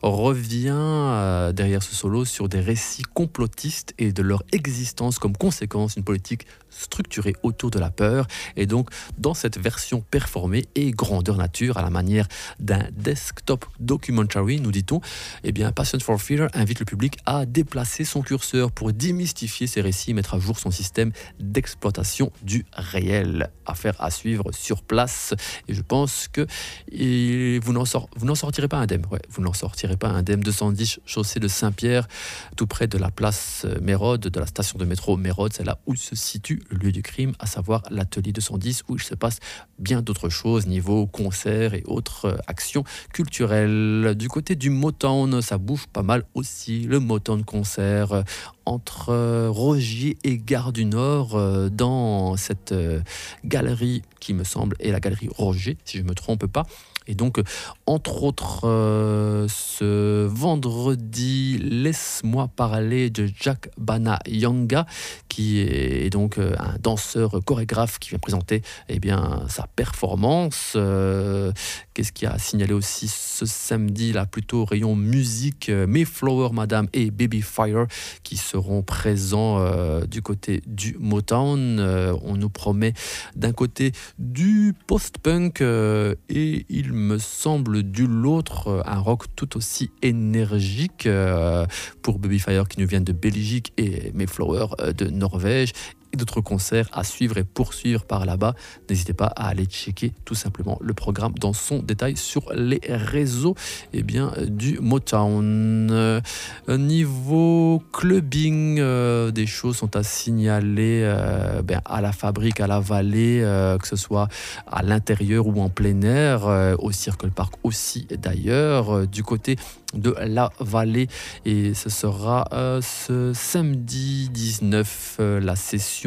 revient derrière ce solo sur des récits complotistes et de leur existence comme conséquence d'une politique structurée autour de la peur. Et donc, dans cette version performée et grandeur nature, à la manière d'un desktop documentary, nous dit-on, eh bien, Passion for Fear invite le public à déplacer son curseur pour démystifier ces récits, mettre à jour son système d'exploitation du réel. Affaire à suivre sur place. Et je pense que vous n'en sortirez pas indemne. Ouais, vous n'en sortirez pas indemne. 210 chaussée de Saint-Pierre, tout près de la place Mérode, de la station de métro Mérode. C'est là où se situe le lieu du crime, à savoir l'atelier 210, où il se passe bien d'autres choses, niveau concerts et autres actions culturelles. Du côté du Motown, ça bouge pas mal aussi. Le Motown concert entre Rogier et Gare du Nord, dans cette galerie qui me semble est la galerie Roger, si je ne me trompe pas. Et donc, entre autres, ce vendredi, laisse-moi parler de Jack Bana Yanga, qui est donc un danseur chorégraphe qui vient présenter sa performance. Qu'est-ce qu'il y a à signaler aussi ce samedi, là, plutôt rayon musique, Mayflower Madame et Baby Fire qui seront présents du côté du Motown. On nous promet d'un côté du post-punk et il me semble de l'autre un rock tout aussi énergique pour Baby Fire qui nous vient de Belgique et Mayflower de Norvège. Et d'autres concerts à suivre et poursuivre par là-bas. N'hésitez pas à aller checker tout simplement le programme dans son détail sur les réseaux du Motown. Niveau clubbing, des choses sont à signaler à la Fabrique, à la Vallée, que ce soit à l'intérieur ou en plein air, au Circle Park aussi d'ailleurs, du côté de la Vallée, et ce sera ce samedi 19 la session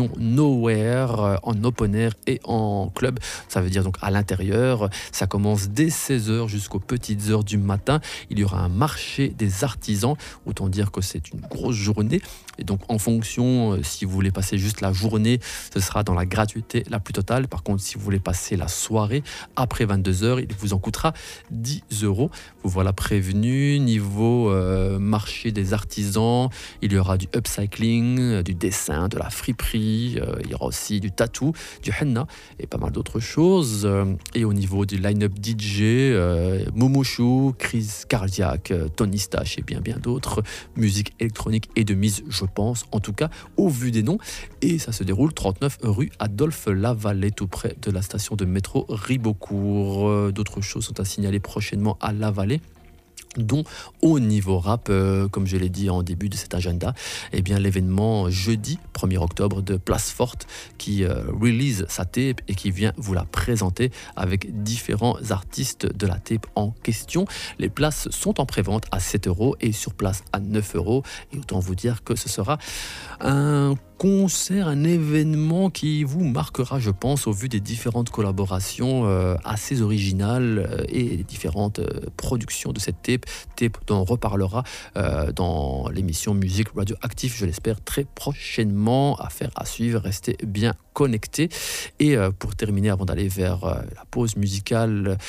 Nowhere en open air et en club, ça veut dire donc à l'intérieur. Ça commence dès 16h jusqu'aux petites heures du matin. Il y aura un marché des artisans, autant dire que c'est une grosse journée, et donc en fonction, si vous voulez passer juste la journée, ce sera dans la gratuité la plus totale. Par contre, si vous voulez passer la soirée après 22h, il vous en coûtera 10 €. Vous voilà prévenu. Niveau marché des artisans, il y aura du upcycling, du dessin, de la friperie, il y aura aussi du tattoo, du henna et pas mal d'autres choses. Et au niveau du line-up DJ, Momochou, Crise Cardiaque, Tony Stache et bien d'autres. Musique électronique et de mise, je pense, en tout cas au vu des noms. Et ça se déroule 39 rue Adolphe Lavallée, tout près de la station de métro Ribeaucourt. D'autres choses sont à signaler prochainement à Lavallée, dont au niveau rap, comme je l'ai dit en début de cet agenda, l'événement jeudi 1er octobre de Place Forte qui release sa tape et qui vient vous la présenter avec différents artistes de la tape en question. Les places sont en prévente à 7 € et sur place à 9 €. Et autant vous dire que ce sera un concert, un événement qui vous marquera, je pense, au vu des différentes collaborations assez originales et des différentes productions de cette tape dont on reparlera dans l'émission Musique Radioactive, je l'espère très prochainement. Affaire à suivre, restez bien connectés. Et pour terminer, avant d'aller vers la pause musicale,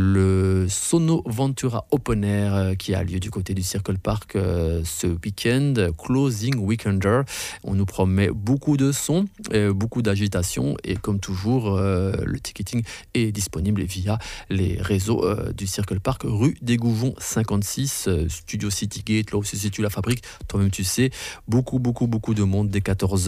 le Sono Ventura Open Air qui a lieu du côté du Circle Park ce week-end, Closing Weekender. On nous promet beaucoup de sons, beaucoup d'agitation, et comme toujours, le ticketing est disponible via les réseaux du Circle Park, rue des Gouvons 56, Studio Citygate, là où se situe la Fabrique. Toi-même tu sais, beaucoup de monde dès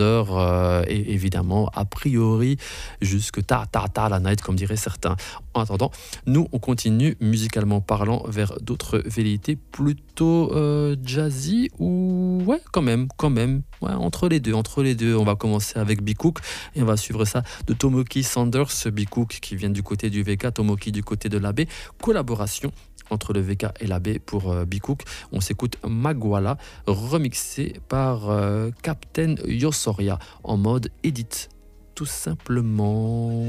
14h, et évidemment a priori jusque tard la night, comme diraient certains. En attendant, nous on continue musicalement parlant vers d'autres velléités plutôt jazzy, ou ouais, quand même ouais, entre les deux. On va commencer avec B-Cook et on va suivre ça de Tomoki Sanders. B-Cook qui vient du côté du VK, Tomoki du côté de l'AB. Collaboration entre le VK et l'AB pour B-Cook. On s'écoute Magwala, remixé par Captain Yosoria en mode edit, tout simplement.